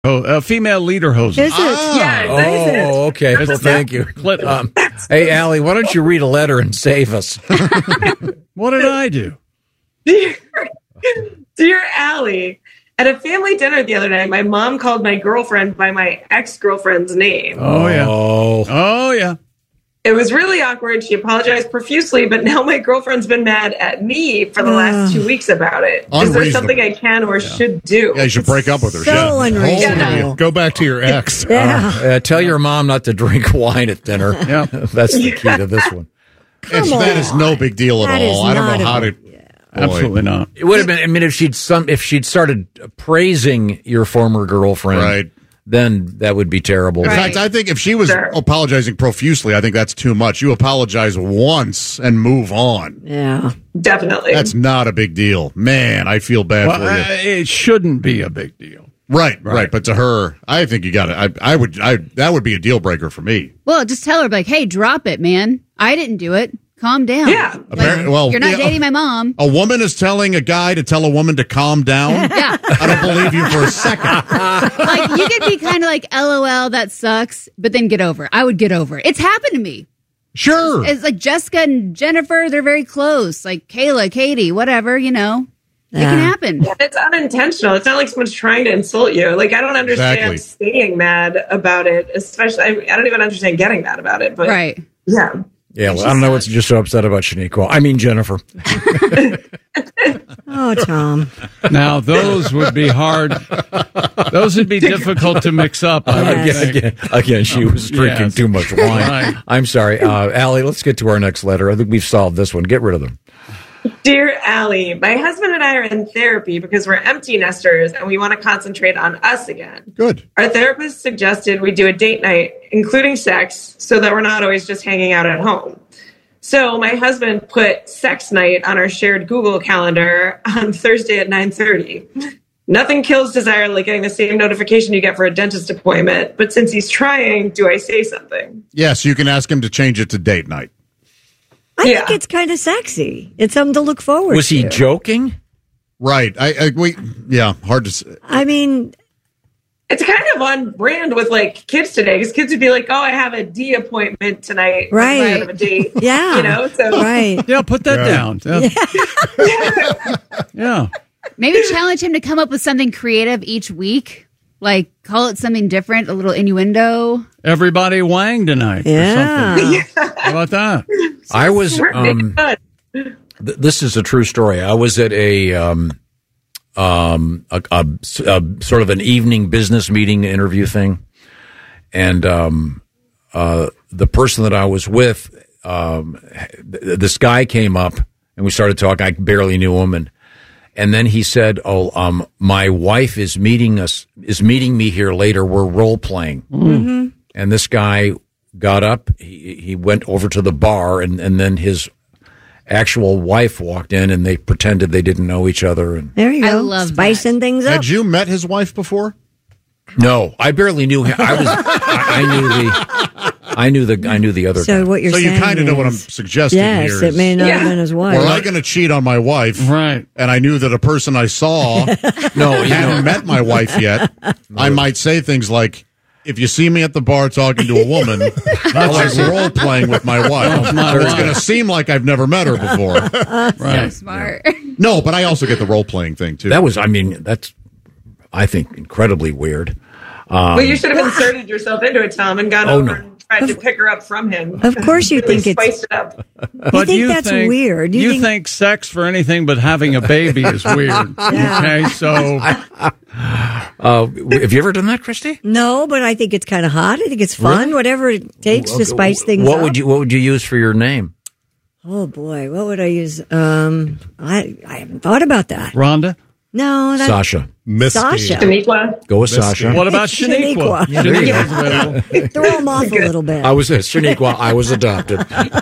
Female leader hoses. Is it? Oh, okay. Well, thank you. Hey, Allie, why don't you read a letter and save us? What did I do? Dear Allie, at a family dinner the other night, my mom called my girlfriend by my ex-girlfriend's name. Oh, yeah. It was really awkward. She apologized profusely, but now my girlfriend's been mad at me for the last 2 weeks about it. Is there something I can or should do? Yeah, you should break up with her. So unreasonable. Go back to your ex. Tell your mom not to drink wine at dinner. Yeah. That's the key to this one. That is no big deal at all. I don't know how to. Absolutely not. It would have been. I mean, if she'd started praising your former girlfriend, Right. then that would be terrible. In fact, I think if she was apologizing profusely, I think that's too much. You apologize once and move on. Yeah. Definitely. That's not a big deal. Man, I feel bad for you. It shouldn't be a big deal. Right. But to her, I think you got it. That would be a deal breaker for me. Well, just tell her, like, hey, drop it, man. I didn't do it. Calm down. Yeah. You're not dating my mom. A woman is telling a guy to tell a woman to calm down? Yeah. I don't believe you for a second. Like, you could be kind of like, LOL, that sucks, but then get over it. I would get over it. It's happened to me. Sure. It's like Jessica and Jennifer, they're very close. Like Kayla, Katie, whatever, It can happen. Yeah, it's unintentional. It's not like someone's trying to insult you. Like, I don't understand staying mad about it, especially, I don't even understand getting mad about it. But right. Yeah. Yeah, well, I don't know what's just so upset about Shaniqua. I mean, Jennifer. Oh, Tom. Now, those would be hard. Those would be difficult to mix up. Again, she was drinking too much wine. Right. I'm sorry. Allie, let's get to our next letter. I think we've solved this one. Get rid of them. Dear Allie, my husband and I are in therapy because we're empty nesters and we want to concentrate on us again. Good. Our therapist suggested we do a date night, including sex, so that we're not always just hanging out at home. So my husband put sex night on our shared Google calendar on Thursday at 9:30. Nothing kills desire like getting the same notification you get for a dentist appointment. But since he's trying, do I say something? Yes, you can ask him to change it to date night. I think it's kind of sexy. It's something to look forward to. Was he joking? Right. Hard to say. I mean, it's kind of on brand with like kids today, because kids would be like, "Oh, I have a D appointment tonight, right? I have a date, yeah, So right, yeah, put that down. Yeah, maybe challenge him to come up with something creative each week. Like, call it something different, a little innuendo. Everybody wang tonight. Yeah. Or something. How about that? I was. This is a true story. I was at a sort of an evening business meeting interview thing, and the person that I was with, this guy came up and we started talking. I barely knew him, and then he said, my wife is meeting me here later. We're role playing. Mm-hmm. And this guy got up, he went over to the bar, and then his actual wife walked in, and they pretended they didn't know each other. And there you go. I love spicing things up. Had you met his wife before? No, I barely knew him. I knew the other guy. What you're saying? So you kind of know what I'm suggesting here. Yes, it may not have been his wife. Were I going to cheat on my wife? Right. And I knew that a person I saw hadn't met my wife yet. I might say things like, if you see me at the bar talking to a woman, that's like role playing with my wife. It's going to seem like I've never met her before. So smart. Yeah. No, but I also get the role playing thing too. That's I think incredibly weird. Well, you should have inserted yourself into it, Tom, and gone over and tried to pick her up from him. Of course, you really think spiced it up. But you think that's weird. You think sex for anything but having a baby is weird. Okay, so have you ever done that, Christy? No, but I think it's kind of hot. I think it's fun. Really? Whatever it takes to spice things up. What would you use for your name? Oh boy, what would I use? I haven't thought about that. Rhonda? No, Sasha. Sasha. Shaniqua. Go with Sasha. What about Shaniqua? Throw them off a little bit. I was Shaniqua. I was adopted.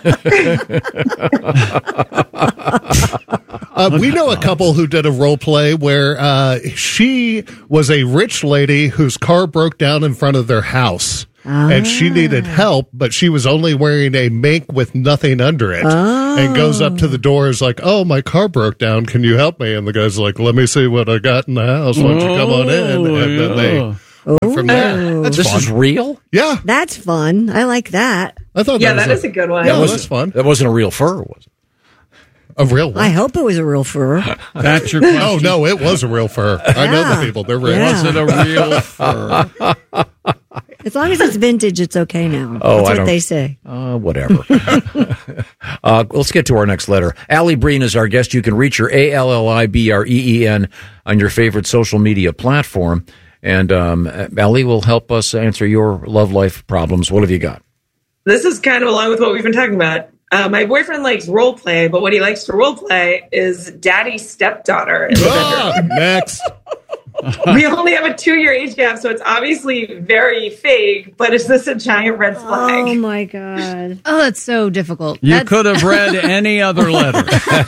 We know a couple who did a role play where she was a rich lady whose car broke down in front of their house. And she needed help, but she was only wearing a mink with nothing under it. And goes up to the door, is like, "Oh, my car broke down. Can you help me?" And the guy's like, "Let me see what I got in the house. Why don't you come on in?" And then they from there. That's This fun. is real? Yeah, That's fun. I like that. I thought Yeah, that that was is a good one. Yeah, that's fun. That wasn't a real fur, was it? A real one. I hope it was a real fur. That's your question. Oh, no, it was a real fur. I know the people. They're real. Yeah. Was it a real fur? As long as it's vintage, it's okay now. Oh, That's I what don't- they say. Whatever. Let's get to our next letter. Allie Breen is our guest. You can reach her, ALLIBREEN, on your favorite social media platform. And Allie will help us answer your love life problems. What have you got? This is kind of along with what we've been talking about. My boyfriend likes role play, but what he likes to role play is daddy's stepdaughter in the bedroom. Next. We only have a 2-year age gap, so it's obviously very fake, but is this a giant red Oh flag? my God. Oh, that's so difficult. You That's- could have read any other letter.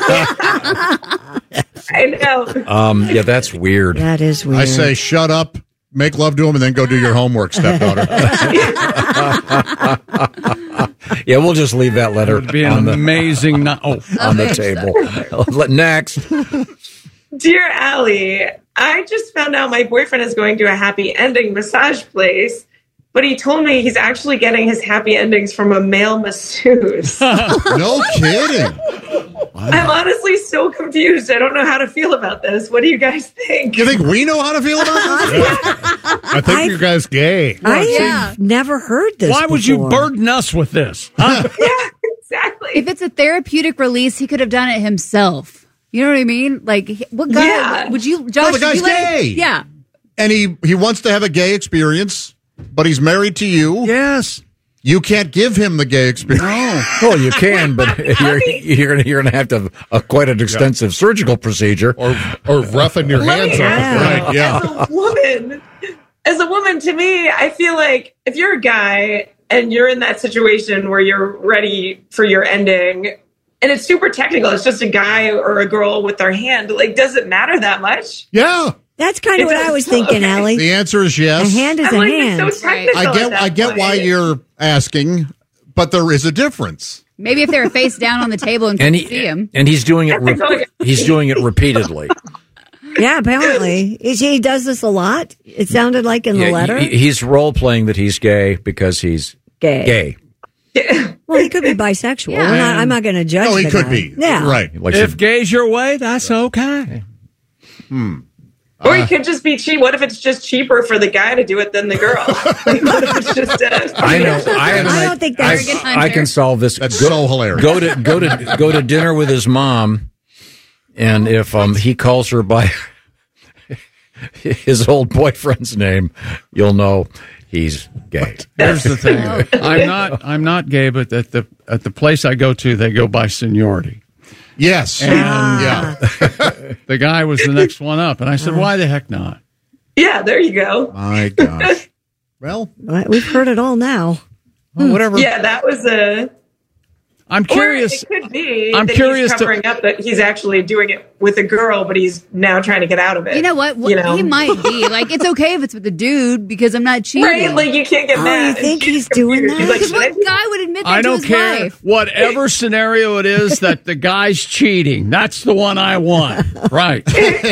I know. Yeah, that's weird. That is weird. I say shut up, make love to him, and then go do your homework, stepdaughter. Yeah, we'll just leave that letter It'd be an amazing. On the table. Next. Dear Allie, I just found out my boyfriend is going to a happy ending massage place, but he told me he's actually getting his happy endings from a male masseuse. No kidding. I'm honestly so confused. I don't know how to feel about this. What do you guys think? You think we know how to feel about this? I think you guys gay. I've never heard this. Why would you before. burden us with this? Huh? Yeah, exactly. If it's a therapeutic release, he could have done it himself. You know what I mean? Like, what guy Yeah. would you, Well, Josh? the guy's would you let him- gay. Yeah. And he wants to have a gay experience, but he's married to you. Yes. You can't give him the gay experience. Well, you can, but you're gonna have to have quite an extensive surgical procedure. Or roughing your hands off. Right, yeah. As a woman, to me, I feel like if you're a guy and you're in that situation where you're ready for your ending, and it's super technical, it's just a guy or a girl with their hand, like, does it matter that much? Yeah. That's kind of what I was thinking, Allie. The answer is A yes. hand is I'm a like, hand. it's so technical. I get why you're asking, but there is a difference. Maybe if they were face down on the table and And couldn't see him. he's doing it. He's doing it repeatedly. Yeah, apparently. He does this a lot. It sounded like in the Yeah, letter. he's role playing that he's gay because he's Gay. gay. Well, he could be bisexual. Yeah. I'm not going to judge No, he the could guy. be. Yeah. Right. Like If gay's your way, that's okay. Or it could just be cheap. What if it's just cheaper for the guy to do it than the girl? Like, what if it's just I know. I don't think that's- Arrogant I hunter. can solve this. That's so hilarious. Go to dinner with his mom, and if he calls her by his old boyfriend's name, you'll know he's gay. Here's the thing: I'm not gay, but at the place I go to, they go by seniority. Yes. And Yeah. the guy was the next one up, and I said, "Why the heck not?" Yeah, there you go. My gosh. Well, We've heard it all now. whatever. Yeah, that was a. I'm curious. Or it could be I'm that curious he's to- covering up that he's actually doing it with a girl, but he's now trying to get out of it. You know what? You know? He might be. Like, it's okay if it's with a dude because I'm not cheating. Right? Like, you can't get mad. you think She's he's doing confused. She's that? like, Because should I what do guy would admit that I to don't his care. wife? Whatever scenario it is that the guy's cheating, that's the one I want. Right.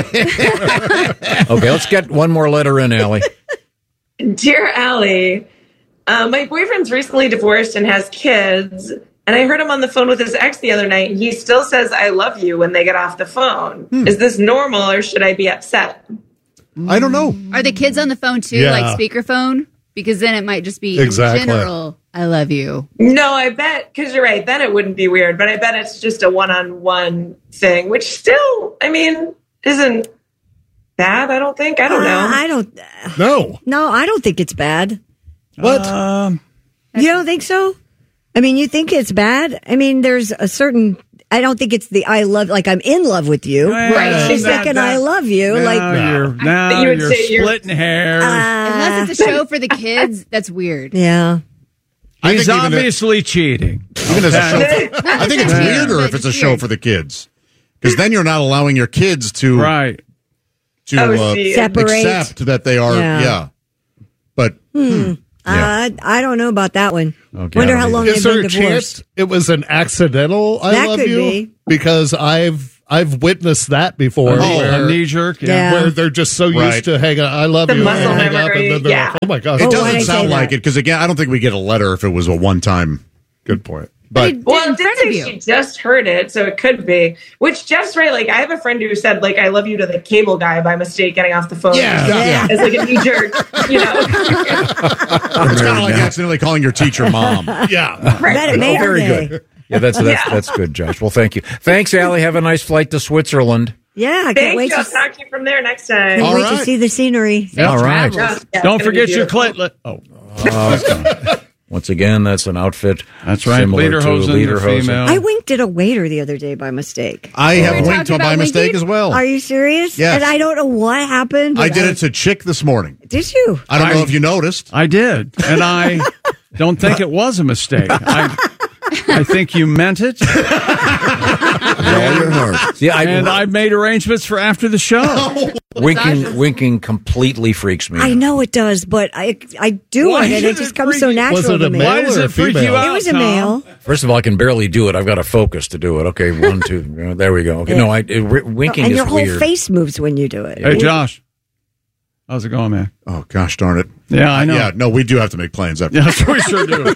Okay, let's get one more letter in, Allie. Dear Allie, my boyfriend's recently divorced and has kids, and I heard him on the phone with his ex the other night. He still says, I love you when they get off the phone. Is this normal or should I be upset? I don't know. Are the kids on the phone too, Yeah. like speakerphone? Because then it might just be Exactly. in general, I love you. No, I bet, because you're right, then it wouldn't be weird, but I bet it's just a one-on-one thing, which still, I mean, isn't bad, I don't think. I don't know. I don't. No. No, I don't think it's bad. What? You don't think so? I mean, you think it's bad? I mean, there's a certain. I don't think it's the I love, like I'm in love with you. Right. She's thinking I love you. Now You would you're say you're- splitting hairs. Unless it's a show for the kids, that's weird. Yeah. I He's think even obviously cheating. as a show, I think it's Yeah. weirder if it's a show for the kids, because then you're not allowing your kids to Right. See. Separate. accept that they are. Yeah. Yeah. But I don't know about that one. Okay, Wonder I how don't long Is they've there been a divorced. chance it was an accidental I That love could you? be. Because I've I've witnessed that before. A knee jerk. Yeah. Where they're just so used to hang up, I love The you, muscle hang up, memory, and then they're yeah. like, oh my gosh. It why'd I doesn't say sound like that? it because, again, I don't think we get a letter if it was a one-time. Good point. But Well, in it did front say of you. she just heard it, so it could be. Which Jeff's right. Like, I have a friend who said, like, I love you to the cable guy by mistake getting off the phone. Yeah. As like a knee jerk, you know. It's kind of like accidentally calling your teacher mom. Yeah. Met at Mater Very Day. good. Yeah, that's good, Josh. Well, thank you. Thanks, Allie. Have a nice flight to Switzerland. Yeah, I can't Thank wait you. I'll to talk to you from there next time. can't All wait to right. see the scenery. All right. Yeah, Don't it's gonna forget be your beautiful. clit. Once again, that's an outfit. That's right. Similar to Lederhosen, Lederhosen. female. I winked at a waiter the other day by mistake. I have we winked talking by about mistake winking? as well. Are you serious? Yes. And I don't know what happened. But I did it to Chick this morning. Did you? I don't know if you noticed. I did, and I don't think it was a mistake. I think you meant it, All your heart. See, and I made arrangements for after the show. winking completely freaks me. I know it does, but I do Why it, and does it just it comes freak so you? natural Was it to a me. male Why does or it freak female? you out? It was a Tom? male. First of all, I can barely do it. I've got to focus to do it. Okay, 1, 2. There we go. Okay, Yeah. no, winking And is your whole weird. face moves when you do it. Hey, Josh, how's it going, man? Oh, gosh darn it. Yeah, I know. Yeah, no, we do have to make plans after. Yes, we sure do.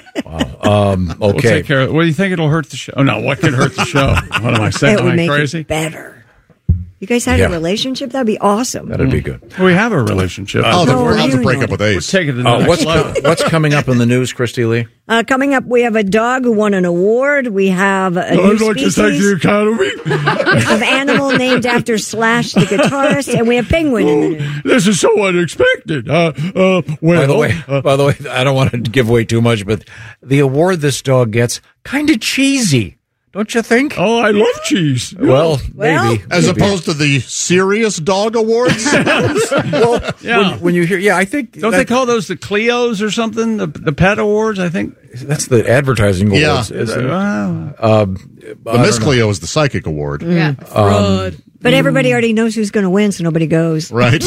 We'll Okay. take care of it. What do you think it'll hurt the show? Oh, no, what could hurt the show? What am I saying? It Am would I make crazy? it better. You guys had Yeah. a relationship? That'd be awesome. That'd be good. We have a relationship. Oh, No, how's the you breakup know. with We're Ace? taking it to the next level. What's coming up in the news, Christy Lee? Coming up, we have a dog who won an award. We have a new species Academy. of animal named after Slash, the guitarist, and we have Penguin in the news. This is so unexpected. By the way, I don't want to give away too much, but the award this dog gets kind of cheesy, don't you think? Oh, I love cheese. Well, Well, maybe. As Maybe. opposed to the Serious Dog Awards? Yeah. When you hear, yeah, I think Don't they call those the Cleos or something? The pet awards, I think. that's the advertising Yeah. awards. isn't it? Wow. The Miss Cleo is the Psychic Award. Yeah. but everybody already knows who's going to win, so nobody goes. Right?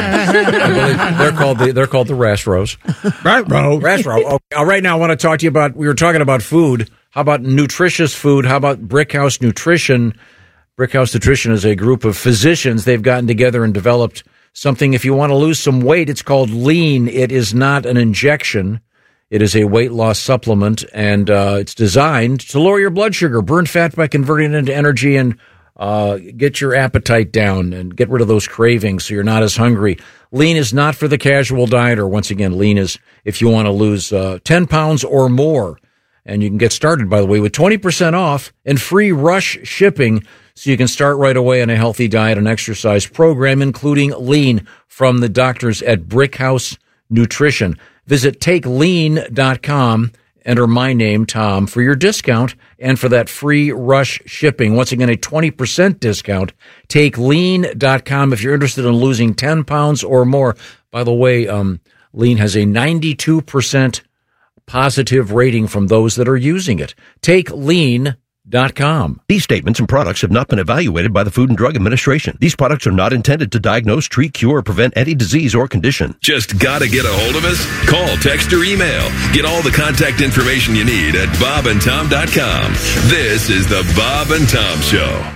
they're called the Rastros. Right, bro. Rastro. Okay. Right now, I want to talk to you about. We were talking about food. How about nutritious food? How about Brickhouse Nutrition? Brickhouse Nutrition is a group of physicians. They've gotten together and developed something. If you want to lose some weight, it's called Lean. It is not an injection. It is a weight loss supplement, and it's designed to lower your blood sugar, burn fat by converting it into energy, and get your appetite down and get rid of those cravings so you're not as hungry. Lean is not for the casual dieter. Once again, Lean is if you want to lose 10 pounds or more. And you can get started, by the way, with 20% off and free rush shipping so you can start right away on a healthy diet and exercise program, including Lean from the doctors at Brickhouse Nutrition. Visit takelean.com, enter my name, Tom, for your discount and for that free rush shipping. Once again, a 20% discount. Takelean.com if you're interested in losing 10 pounds or more. By the way, Lean has a 92% positive rating from those that are using it. TakeLean.com. These statements and products have not been evaluated by the Food and Drug Administration. These products are not intended to diagnose, treat, cure, or prevent any disease or condition. Just gotta get a hold of us? Call, text, or email. Get all the contact information you need at bobandtom.com. This is the Bob and Tom Show.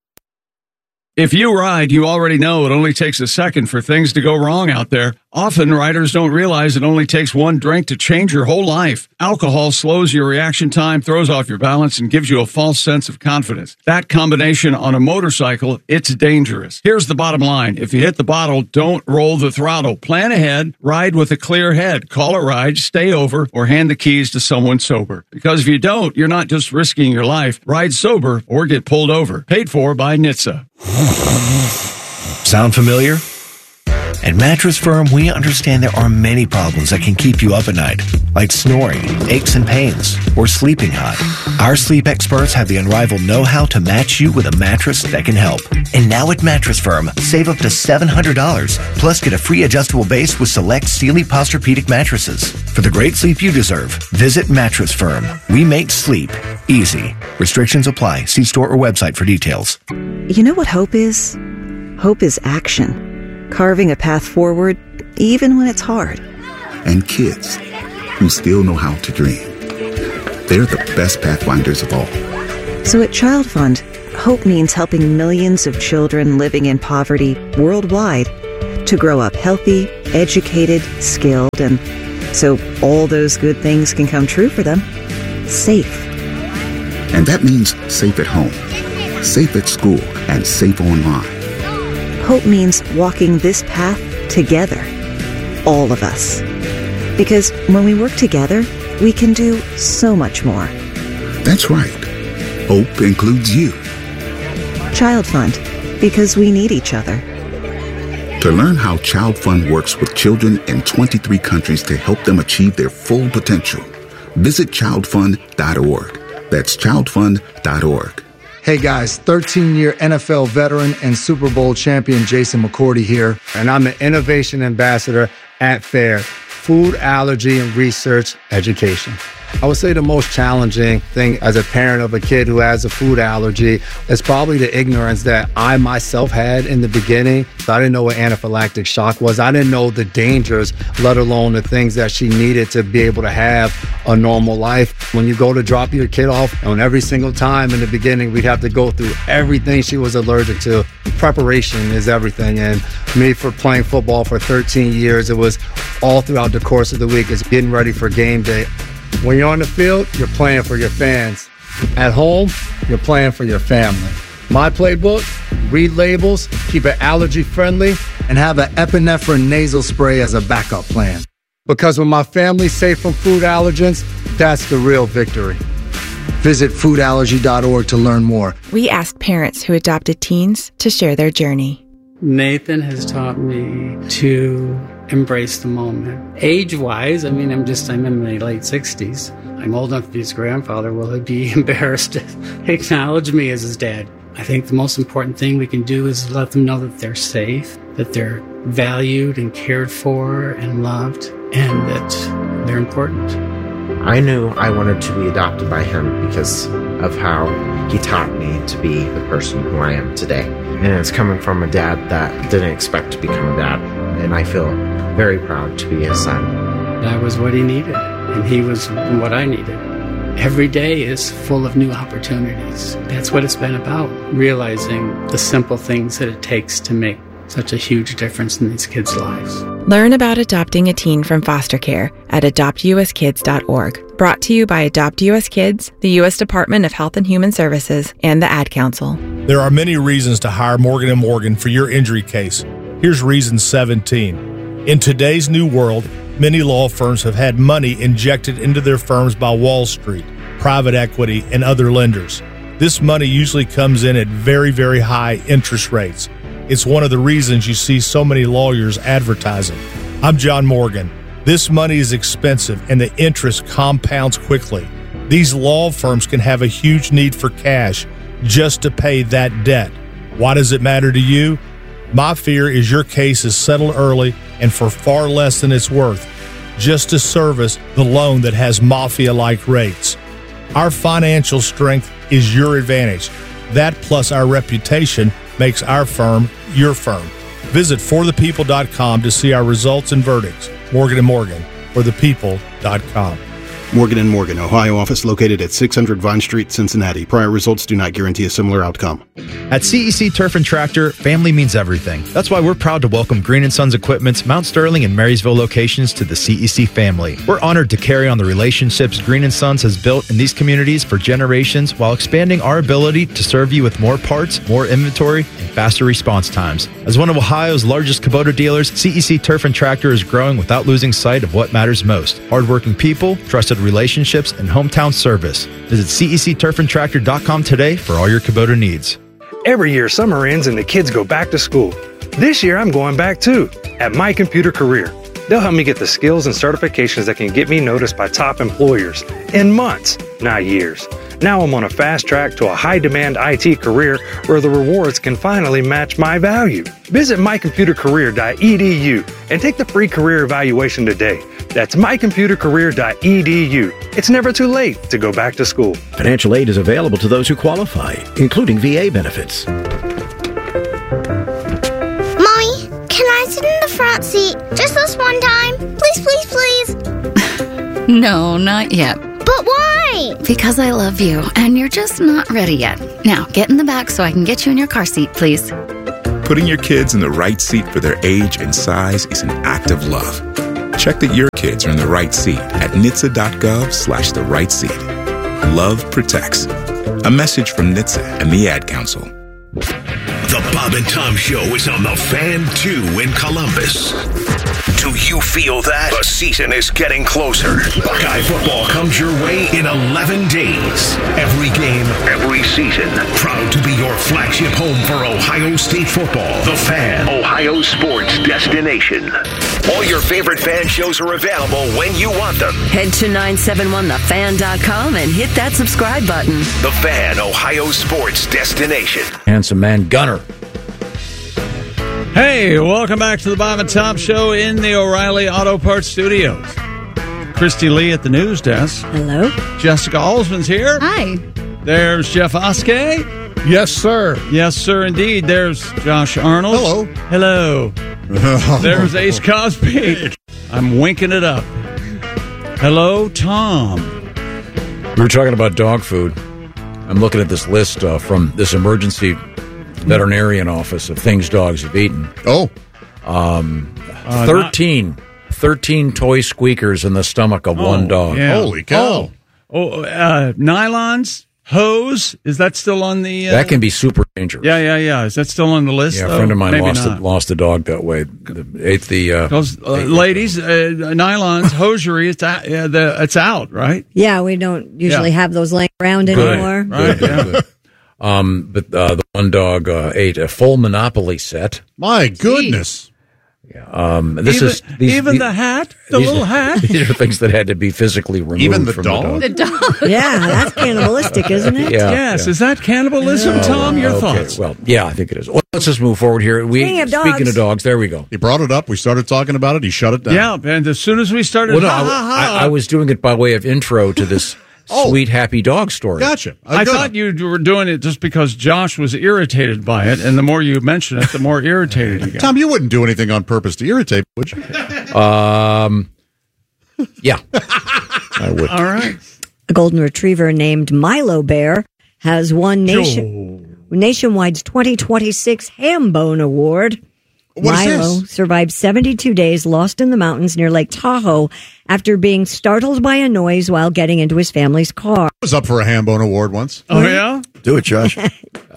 If you ride, you already know it only takes a second for things to go wrong out there. Often, riders don't realize it only takes one drink to change your whole life. Alcohol slows your reaction time, throws off your balance, and gives you a false sense of confidence. That combination on a motorcycle, it's dangerous. Here's the bottom line. If you hit the bottle, don't roll the throttle. Plan ahead, ride with a clear head. Call a ride, stay over, or hand the keys to someone sober. Because if you don't, you're not just risking your life. Ride sober or get pulled over. Paid for by NHTSA. Sound familiar? At Mattress Firm, we understand there are many problems that can keep you up at night, like snoring, aches and pains, or sleeping hot. Our sleep experts have the unrivaled know-how to match you with a mattress that can help. And now at Mattress Firm, save up to $700, plus get a free adjustable base with select Sealy Posturepedic mattresses. For the great sleep you deserve, visit Mattress Firm. We make sleep easy. Restrictions apply. See store or website for details. You know what hope is? Hope is action. Carving a path forward, even when it's hard. And kids who still know how to dream. They're the best pathfinders of all. So at Child Fund, Hope means helping millions of children living in poverty worldwide to grow up healthy, educated, skilled, and so all those good things can come true for them. Safe. And that means safe at home, safe at school, and safe online. Hope means walking this path together. All of us. Because when we work together, we can do so much more. That's right. Hope includes you. Child Fund. Because we need each other. To learn how Child Fund works with children in 23 countries to help them achieve their full potential, visit childfund.org. That's childfund.org. Hey guys, 13-year NFL veteran and Super Bowl champion Jason McCourty here, and I'm an innovation ambassador at FAIR, Food Allergy and Research Education. I would say the most challenging thing as a parent of a kid who has a food allergy is probably the ignorance that I myself had in the beginning. I didn't know what anaphylactic shock was. I didn't know the dangers, let alone the things that she needed to be able to have a normal life. When you go to drop your kid off, and every single time in the beginning, we'd have to go through everything she was allergic to. Preparation is everything. And me, for playing football for 13 years, it was all throughout the course of the week. It's getting ready for game day. When you're on the field, you're playing for your fans. At home, you're playing for your family. My playbook, read labels, keep it allergy friendly, and have an epinephrine nasal spray as a backup plan. Because when my family's safe from food allergens, that's the real victory. Visit foodallergy.org to learn more. We asked parents who adopted teens to share their journey. Nathan has taught me to embrace the moment. Age-wise, I'm in my late 60s. I'm old enough to be his grandfather. Will he be embarrassed to acknowledge me as his dad? I think the most important thing we can do is let them know that they're safe, that they're valued and cared for and loved, and that they're important. I knew I wanted to be adopted by him because of how he taught me to be the person who I am today. And it's coming from a dad that didn't expect to become a dad. And I feel very proud to be his son. I was what he needed, and he was what I needed. Every day is full of new opportunities. That's what it's been about, realizing the simple things that it takes to make such a huge difference in these kids' lives. Learn about adopting a teen from foster care at adoptuskids.org. Brought to you by Adopt U.S. Kids, the U.S. Department of Health and Human Services, and the Ad Council. There are many reasons to hire Morgan & Morgan for your injury case. Here's reason 17. In today's new world, many law firms have had money injected into their firms by Wall Street, private equity, and other lenders. This money usually comes in at very, very high interest rates. It's one of the reasons you see so many lawyers advertising. I'm John Morgan. This money is expensive and the interest compounds quickly. These law firms can have a huge need for cash just to pay that debt. Why does it matter to you? My fear is your case is settled early and for far less than it's worth, just to service the loan that has mafia-like rates. Our financial strength is your advantage. That plus our reputation makes our firm your firm. Visit forthepeople.com to see our results and verdicts. Morgan & Morgan, forthepeople.com. Morgan & Morgan, Ohio office located at 600 Vine Street, Cincinnati. Prior results do not guarantee a similar outcome. At CEC Turf and Tractor, family means everything. That's why we're proud to welcome Green & Sons Equipment's Mount Sterling and Marysville locations to the CEC family. We're honored to carry on the relationships Green & Sons has built in these communities for generations while expanding our ability to serve you with more parts, more inventory, and faster response times. As one of Ohio's largest Kubota dealers, CEC Turf and Tractor is growing without losing sight of what matters most. Hardworking people, trusted relationships, and hometown service. Visit CECTurfandTractor.com today for all your Kubota needs. Every year, summer ends and the kids go back to school. This year, I'm going back too, at My Computer Career. They'll help me get the skills and certifications that can get me noticed by top employers in months, not years. Now I'm on a fast track to a high-demand IT career where the rewards can finally match my value. Visit mycomputercareer.edu and take the free career evaluation today. That's mycomputercareer.edu. It's never too late to go back to school. Financial aid is available to those who qualify, including VA benefits. Mommy, can I sit in the front seat just this one time? Please, please, please. No, not yet. But why? Why? Because I love you, and you're just not ready yet. Now, get in the back so I can get you in your car seat, please. Putting your kids in the right seat for their age and size is an act of love. Check that your kids are in the right seat at NHTSA.gov/the right seat. Love protects. A message from NHTSA and the Ad Council. The Bob and Tom Show is on the Fan 2 in Columbus. Do you feel that? The season is getting closer. Buckeye football comes your way in 11 days. Every game, every season. Proud to be your flagship home for Ohio State football. The Fan, Ohio sports destination. All your favorite fan shows are available when you want them. Head to 971thefan.com and hit that subscribe button. The Fan, Ohio sports destination. Handsome man Gunner. Hey, welcome back to the Bob and Tom Show in the O'Reilly Auto Parts Studios. Christy Lee at the news desk. Hello. Jessica Alsman's here. Hi. There's Jeff Oskey. Yes, sir. Yes, sir, indeed. There's Josh Arnold. Hello. Hello. There's Ace Cosby. I'm winking it up. Hello, Tom. We were talking about dog food. I'm looking at this list from this emergency veterinarian office of things dogs have eaten. 13 toy squeakers in the stomach of one dog. Yeah. Holy cow. Nylons, hose, is that still on the... That can be super dangerous. Yeah. Is that still on the list? Yeah, a friend of mine Maybe lost a dog that way. Ate the... ladies, nylons, hosiery, it's out, right? Yeah, we don't usually have those laying around anymore. Good. But the one dog ate a full Monopoly set. My goodness. The hat, the little hat. These are things that had to be physically removed. Even the from dog? The dog. Yeah, that's cannibalistic, isn't it? Yes. Is that cannibalism, Tom? Your thoughts? Well, yeah, I think it is. Well, let's just move forward here. Speaking of dogs, there we go. He brought it up. We started talking about it. He shut it down. Yeah, and as soon as we started, I was doing it by way of intro to this sweet, happy dog story. Gotcha. I thought you were doing it just because Josh was irritated by it, and the more you mention it, the more irritated you get. Tom, you wouldn't do anything on purpose to irritate, would you? Yeah. I would. All right. A golden retriever named Milo Bear has won Nationwide's 2026 Ham Bone Award. Milo survived 72 days lost in the mountains near Lake Tahoe after being startled by a noise while getting into his family's car. I was up for a Ham Bone Award once. Oh, yeah? Do it, Josh. Oh,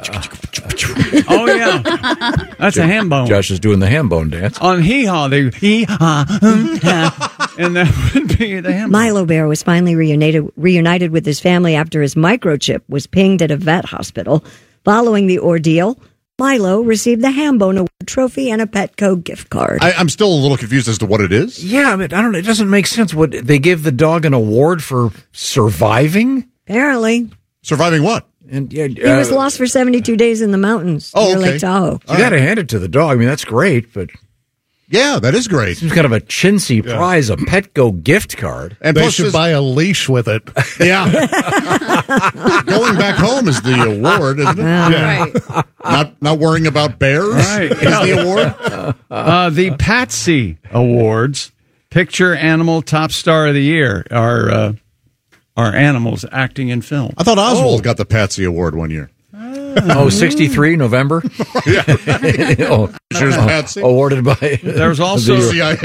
yeah. That's a ham bone. Josh is doing the ham bone dance. On hee-haw, they hee-haw, and that would be the ham bone. Milo Bear was finally reunited with his family after his microchip was pinged at a vet hospital. Following the ordeal, Milo received the Ham Bone Award trophy and a Petco gift card. I'm still a little confused as to what it is. Yeah, but I don't know. It doesn't make sense. What they give the dog an award for surviving? Apparently. Surviving what? And he was lost for 72 days in the mountains near Lake Tahoe. You got to hand it to the dog. I mean, that's great, but... Yeah, that is great. Seems kind of a chintzy prize, a Petco gift card. And they should buy a leash with it. Yeah. Going back home is the award, isn't it? Right. Not worrying about bears is the award. The Patsy Awards, Picture Animal Top Star of the Year, are animals acting in film. I thought Oswald got the Patsy Award one year. 63 November. Patsy. Awarded by. There's also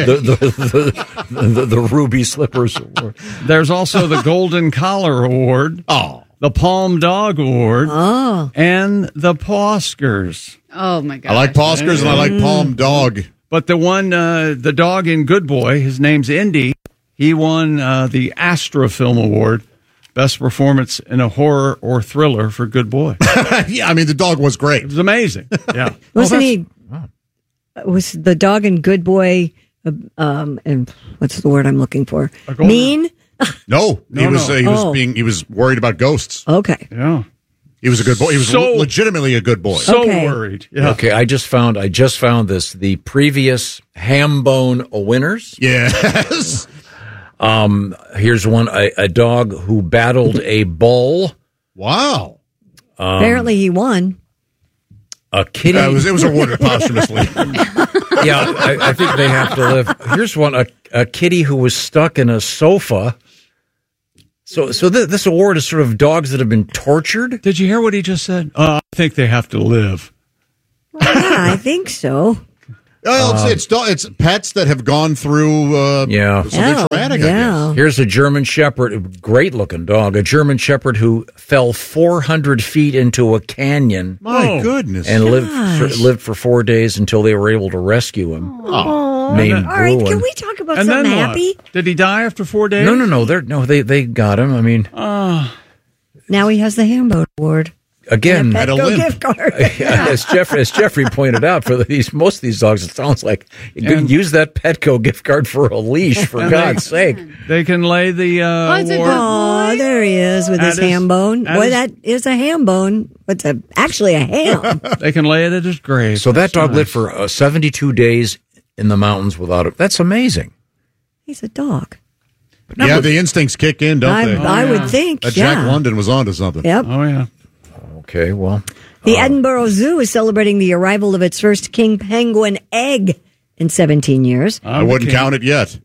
the Ruby Slippers Award. There's also the Golden Collar Award. The Palm Dog Award. And the Pawskers. Oh my God! I like Pawskers and I like Palm Dog. But the one, the dog in Good Boy, his name's Indy. He won the Astra Film Award. Best performance in a horror or thriller for Good Boy. Yeah, I mean, the dog was great. It was amazing. Yeah. Wasn't he? Was the dog in Good Boy, and what's the word I'm looking for? Mean? No, he was worried about ghosts. Okay. Yeah. He was a good boy. He was legitimately a good boy. So worried. Yeah. Okay, I just found this. The previous Ham Bone winners. Yes. Here's one: a dog who battled a bull. Wow! Apparently, he won. A kitty. It was awarded posthumously. Yeah, I think they have to live. Here's one: a kitty who was stuck in a sofa So this award is sort of dogs that have been tortured? Did you hear what he just said? I think they have to live. Yeah, I think so. It's pets that have gone through something traumatic, I guess. Here's a German Shepherd, great-looking dog, a German Shepherd who fell 400 feet into a canyon. My goodness. And lived for 4 days until they were able to rescue him. Named All right, Bruin. can we talk about And something then what? happy? Did he die after 4 days? No. They got him. I mean, Now he has the Hambone Award. again, And a Petco gift card. as Jeffrey pointed out, for most of these dogs, it sounds like you could use that Petco gift card for a leash. For God's sake, they can lay the award. Oh, there he is with his ham bone. Boy, that is a ham bone. It's actually a ham. They can lay it at his grave. So that dog nice. lived for 72 days in the mountains without it. That's amazing. He's a dog. Yeah, the instincts kick in, don't they? I would think, Jack London was onto something. Yep. Oh, yeah. Okay, well. The Edinburgh Zoo is celebrating the arrival of its first king penguin egg in 17 years. I wouldn't count it yet.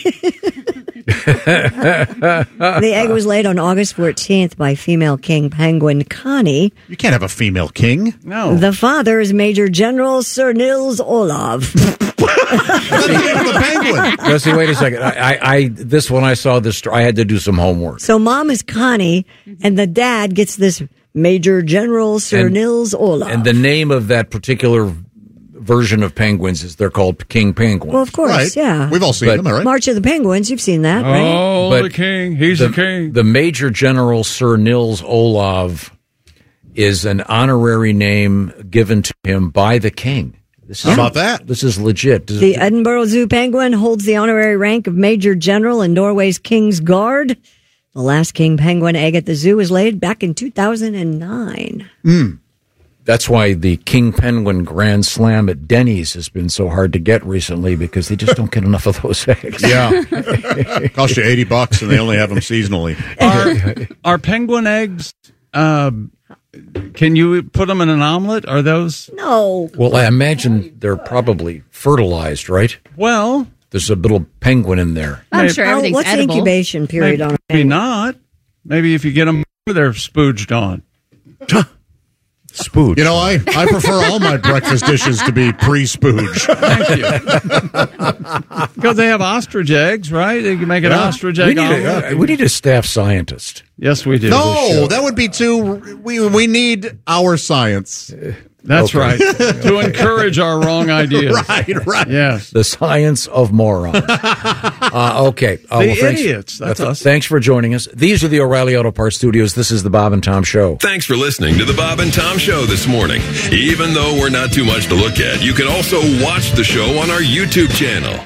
The egg was laid on August 14th by female king penguin Connie. You can't have a female king. No. The father is Major General Sir Nils Olav. The penguin. Jesse, wait a second. When I saw this, I had to do some homework. So mom is Connie, and the dad gets this Major General Sir Nils Olav. And the name of that particular version of penguins is they're called king penguins. Well, of course, Right. yeah. We've all seen them, all right? March of the Penguins, you've seen that, right? Oh, But the king. He's the king. The Major General Sir Nils Olav is an honorary name given to him by the king. How about that? This is legit. The Edinburgh Zoo penguin holds the honorary rank of Major General in Norway's King's Guard. The last king penguin egg at the zoo was laid back in 2009. That's why the King Penguin Grand Slam at Denny's has been so hard to get recently, because they just don't get enough of those eggs. Yeah. Cost you $80 and they only have them seasonally. Are penguin eggs, can you put them in an omelet? Are those? No. Well, I imagine they're probably fertilized, right? Well, there's a little penguin in there. I'm sure everything's What's the edible. incubation period on a Maybe penguin? not. Maybe if you get them, they're spooged on. Spooge. You know, I prefer all my breakfast dishes to be pre-spooge. Because they have ostrich eggs, right? They can make an ostrich egg omelet. We need a staff scientist. Yes, we do. No, that would be too. We need our science. That's Okay. right. To encourage our wrong ideas. Right. Yes. The science of moron. Okay. The idiots. That's us. Thanks for joining us. These are the O'Reilly Auto Parts Studios. This is the Bob and Tom Show. Thanks for listening to the Bob and Tom Show this morning. Even though we're not too much to look at, you can also watch the show on our YouTube channel.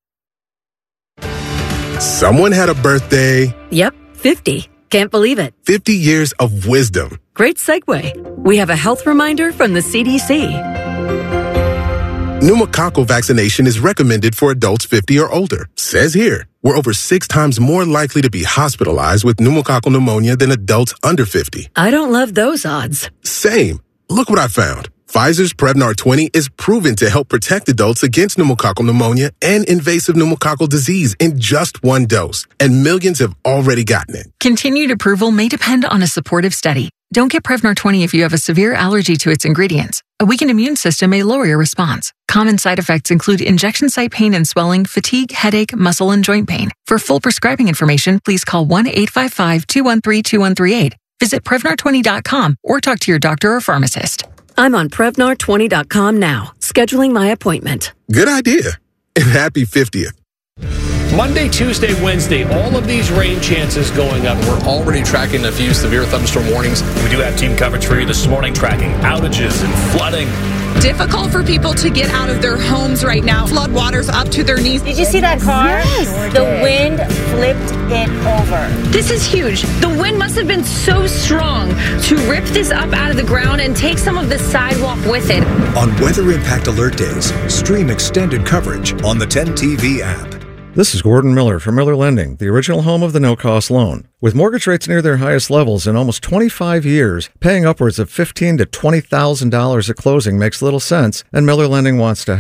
Someone had a birthday. Yep, 50. Can't believe it. 50 years of wisdom. Great segue. We have a health reminder from the CDC. Pneumococcal vaccination is recommended for adults 50 or older. Says here, we're over 6 times more likely to be hospitalized with pneumococcal pneumonia than adults under 50. I don't love those odds. Same. Look what I found. Pfizer's Prevnar 20 is proven to help protect adults against pneumococcal pneumonia and invasive pneumococcal disease in just 1 dose. And millions have already gotten it. Continued approval may depend on a supportive study. Don't get Prevnar 20 if you have a severe allergy to its ingredients. A weakened immune system may lower your response. Common side effects include injection site pain and swelling, fatigue, headache, muscle, and joint pain. For full prescribing information, please call 1-855-213-2138. Visit Prevnar20.com or talk to your doctor or pharmacist. I'm on Prevnar20.com now, scheduling my appointment. Good idea. And happy 50th. Monday, Tuesday, Wednesday, all of these rain chances going up. We're already tracking a few severe thunderstorm warnings. We do have team coverage for you this morning, tracking outages and flooding. Difficult for people to get out of their homes right now. Flood waters up to their knees. Did you see that car? Yes. The wind flipped it over. This is huge. The wind must have been so strong to rip this up out of the ground and take some of the sidewalk with it. On Weather Impact Alert Days, stream extended coverage on the 10 TV app. This is Gordon Miller from Miller Lending, the original home of the no-cost loan. With mortgage rates near their highest levels in almost 25 years, paying upwards of $15,000 to $20,000 at closing makes little sense, and Miller Lending wants to help.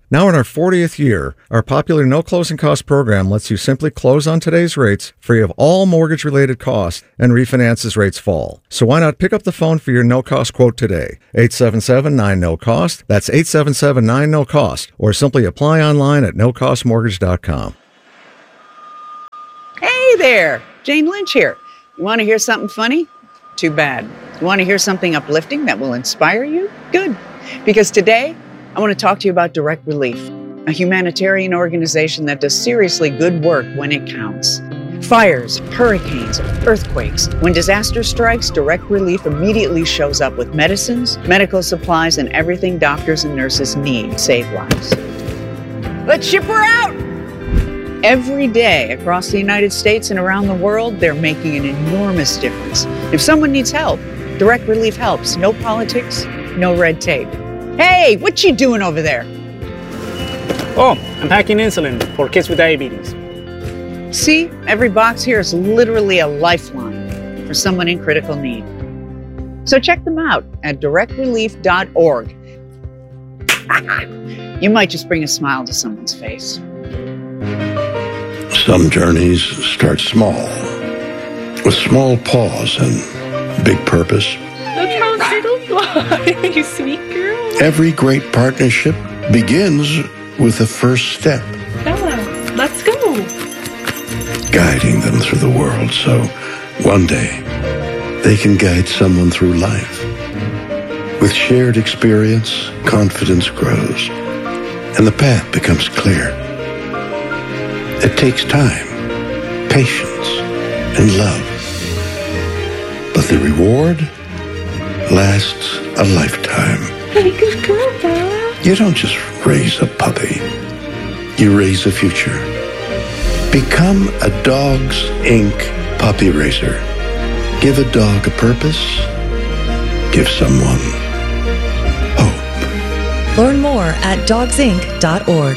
Now in our 40th year, our popular no closing cost program lets you simply close on today's rates, free of all mortgage-related costs, and refinance as rates fall. So why not pick up the phone for your no-cost quote today? 877-9-NO-COST. That's 877-9-NO-COST. Or simply apply online at nocostmortgage.com. Hey there, Jane Lynch here. You want to hear something funny? Too bad. You want to hear something uplifting that will inspire you? Good. Because today, I want to talk to you about Direct Relief, a humanitarian organization that does seriously good work when it counts. Fires, hurricanes, earthquakes. When disaster strikes, Direct Relief immediately shows up with medicines, medical supplies, and everything doctors and nurses need to save lives. Let's ship her out! Every day across the United States and around the world, they're making an enormous difference. If someone needs help, Direct Relief helps. No politics, no red tape. Hey, what you doing over there? Oh, I'm packing insulin for kids with diabetes. See, every box here is literally a lifeline for someone in critical need. So check them out at directrelief.org. You might just bring a smile to someone's face. Some journeys start small, with small pause and big purpose. Look how little fly, you sweet girl. Every great partnership begins with the first step. Bella, let's go. Guiding them through the world so one day they can guide someone through life. With shared experience, confidence grows, and the path becomes clear. It takes time, patience, and love. But the reward lasts a lifetime. Hey, good girl, Bella. You don't just raise a puppy. You raise a future. Become a Dogs Inc. puppy raiser. Give a dog a purpose. Give someone hope. Learn more at dogsinc.org.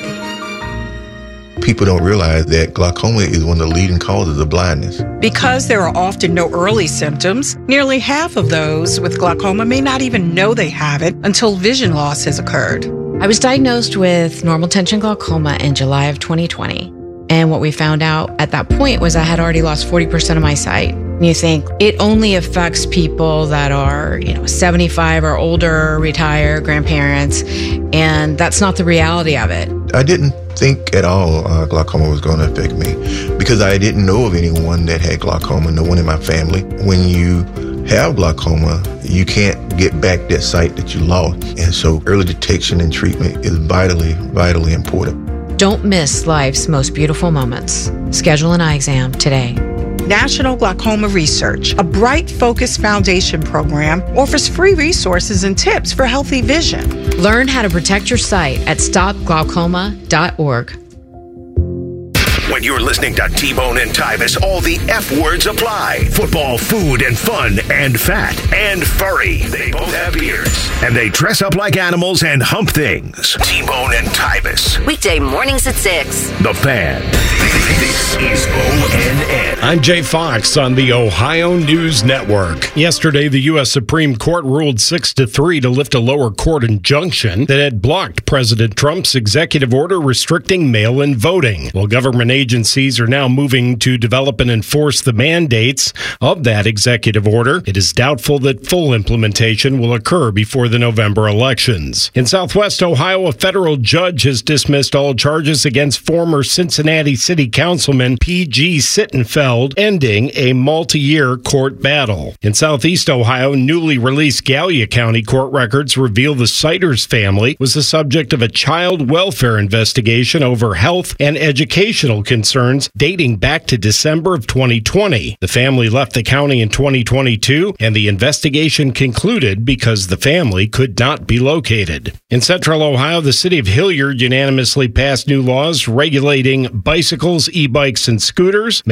People don't realize that glaucoma is one of the leading causes of blindness. Because there are often no early symptoms, nearly half of those with glaucoma may not even know they have it until vision loss has occurred. I was diagnosed with normal tension glaucoma in July of 2020. And what we found out at that point was I had already lost 40% of my sight. And you think it only affects people that are, 75 or older, retired, grandparents. And that's not the reality of it. I didn't think at all glaucoma was going to affect me because I didn't know of anyone that had glaucoma, no one in my family. When you have glaucoma, you can't get back that sight that you lost. And so early detection and treatment is vitally, vitally important. Don't miss life's most beautiful moments. Schedule an eye exam today. National Glaucoma Research, a Bright Focus Foundation program, offers free resources and tips for healthy vision. Learn how to protect your sight at stopglaucoma.org. When you're listening to T-Bone and Tyvis, all the F words apply. Football, food, and fun, and fat, and furry. They both have beards. And they dress up like animals and hump things. T-Bone and Tyvis. Weekday mornings at 6. The Fan. This is ONN. I'm Jay Fox on the Ohio News Network. Yesterday, the U.S. Supreme Court ruled 6-3 to lift a lower court injunction that had blocked President Trump's executive order restricting mail-in voting. While government agencies are now moving to develop and enforce the mandates of that executive order, it is doubtful that full implementation will occur before the November elections. In Southwest Ohio, a federal judge has dismissed all charges against former Cincinnati City Councilman P.G. Sittenfeld, ending a multi-year court battle. In Southeast Ohio, newly released Gallia County court records reveal the Siders family was the subject of a child welfare investigation over health and educational concerns dating back to December of 2020. The family left the county in 2022, and the investigation concluded because the family could not be located. In Central Ohio, the city of Hilliard unanimously passed new laws regulating bicycles, e-bikes, and scooters, making helmet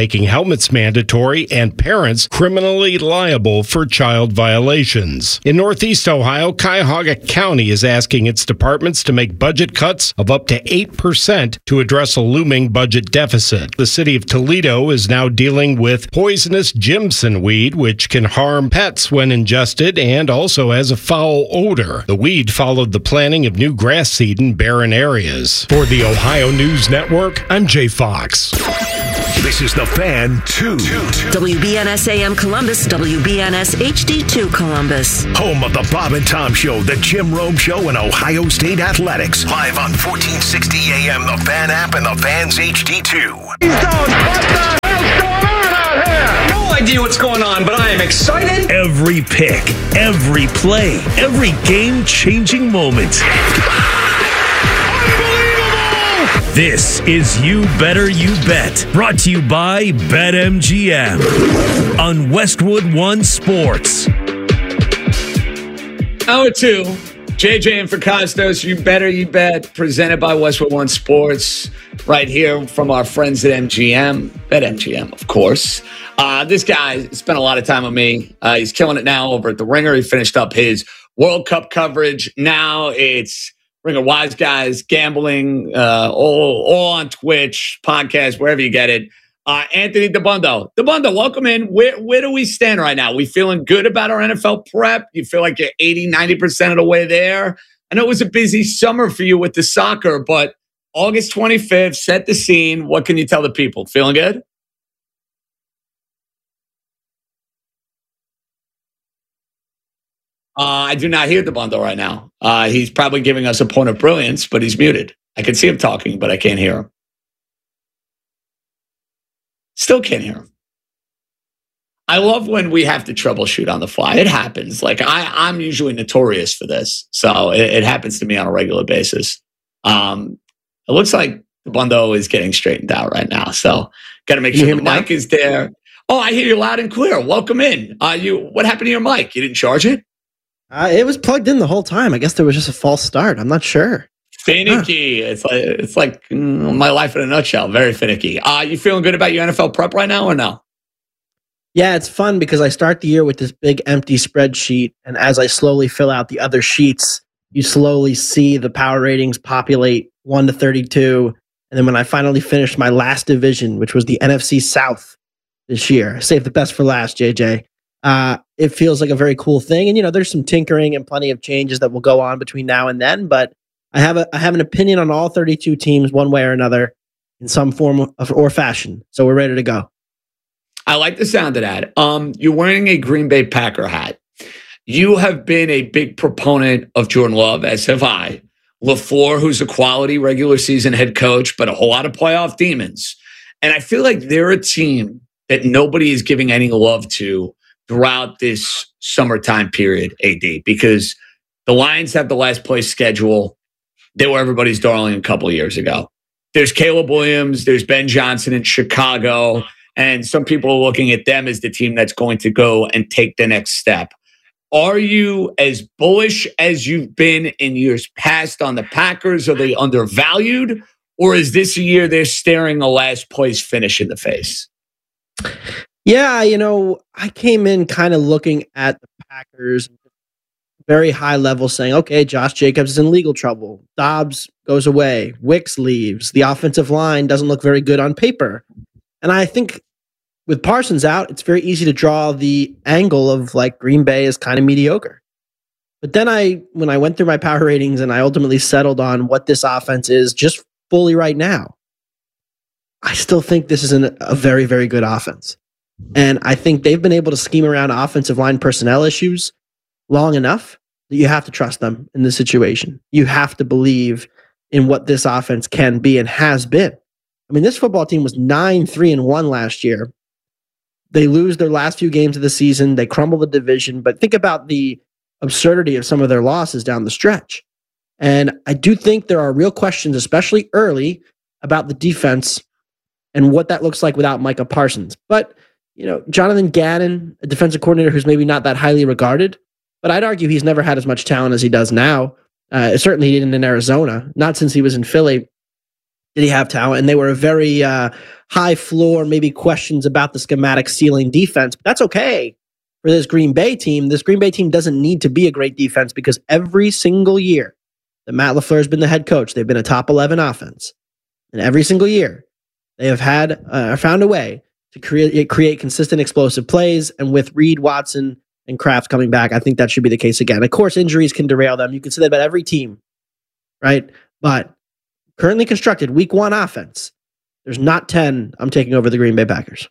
helmets mandatory, and parents criminally liable for child violations. In Northeast Ohio, Cuyahoga County is asking its departments to make budget cuts of up to 8% to address a looming budget deficit. The city of Toledo is now dealing with poisonous Jimson weed, which can harm pets when ingested and also has a foul odor. The weed followed the planting of new grass seed in barren areas. For the Ohio News Network, I'm Jay Fox. This is The Fan 2. WBNS AM Columbus, WBNS HD2 Columbus. Home of the Bob and Tom Show, the Jim Rome Show, and Ohio State Athletics. Live on 1460 AM, the Fan app, and the Fan's HD2. What the hell's going on out here? No idea what's going on, but I am excited. Every pick, every play, every game-changing moment. This is You Better You Bet, brought to you by BetMGM on Westwood One Sports. Hour 2, JJ and for Costos, You Better You Bet, presented by Westwood One Sports, right here from our friends at MGM, BetMGM, of course. This guy spent a lot of time with me. He's killing it now over at The Ringer. He finished up his World Cup coverage. Now it's Ringer Wise Guys, gambling, all on Twitch, podcast, wherever you get it. Anthony Dabbundo. Dabbundo, welcome in. Where do we stand right now? We feeling good about our NFL prep? You feel like you're 80, 90% of the way there? I know it was a busy summer for you with the soccer, but August 25th, set the scene. What can you tell the people? Feeling good? I do not hear Dabbundo right now. He's probably giving us a point of brilliance, but he's muted. I can see him talking, but I can't hear him. Still can't hear him. I love when we have to troubleshoot on the fly. It happens. Like I'm usually notorious for this, so it happens to me on a regular basis. It looks like Dabbundo is getting straightened out right now, so got to make sure the mic is there. Oh, I hear you loud and clear. Welcome in. What happened to your mic? You didn't charge it? It was plugged in the whole time. I guess there was just a false start. I'm not sure. Finicky. Huh. It's like my life in a nutshell. Very finicky. You feeling good about your NFL prep right now or no? Yeah, it's fun because I start the year with this big empty spreadsheet, and as I slowly fill out the other sheets, you slowly see the power ratings populate 1 to 32. And then when I finally finished my last division, which was the NFC South this year, save the best for last, JJ. It feels like a very cool thing. And, there's some tinkering and plenty of changes that will go on between now and then. But I have an opinion on all 32 teams one way or another in some form or fashion. So we're ready to go. I like the sound of that. You're wearing a Green Bay Packer hat. You have been a big proponent of Jordan Love, as have I. LaFleur, who's a quality regular season head coach, but a whole lot of playoff demons. And I feel like they're a team that nobody is giving any love to throughout this summertime period, AD, because the Lions have the last place schedule. They were everybody's darling a couple of years ago. There's Caleb Williams, there's Ben Johnson in Chicago, and some people are looking at them as the team that's going to go and take the next step. Are you as bullish as you've been in years past on the Packers? Are they undervalued? Or is this a year they're staring a last place finish in the face? Yeah, I came in kind of looking at the Packers, very high level, saying, okay, Josh Jacobs is in legal trouble. Dobbs goes away. Wicks leaves. The offensive line doesn't look very good on paper. And I think with Parsons out, it's very easy to draw the angle of like Green Bay is kind of mediocre. But then when I went through my power ratings and I ultimately settled on what this offense is just fully right now, I still think this is a very, very good offense. And I think they've been able to scheme around offensive line personnel issues long enough that you have to trust them in this situation. You have to believe in what this offense can be and has been. I mean, this football team was 9-3-1 last year. They lose their last few games of the season. They crumble the division. But think about the absurdity of some of their losses down the stretch. And I do think there are real questions, especially early, about the defense and what that looks like without Micah Parsons. But Jonathan Gannon, a defensive coordinator who's maybe not that highly regarded, but I'd argue he's never had as much talent as he does now. Certainly he didn't in Arizona, not since he was in Philly. did he have talent? And they were a very high floor, maybe questions about the schematic ceiling defense. But that's okay for this Green Bay team. This Green Bay team doesn't need to be a great defense because every single year that Matt LaFleur has been the head coach, they've been a top 11 offense. And every single year, they have had found a way to create consistent explosive plays. And with Reed, Watson, and Kraft coming back, I think that should be the case again. Of course, injuries can derail them. You can say that about every team, right? But currently constructed week 1 offense, there's not 10. I'm taking over the Green Bay Packers.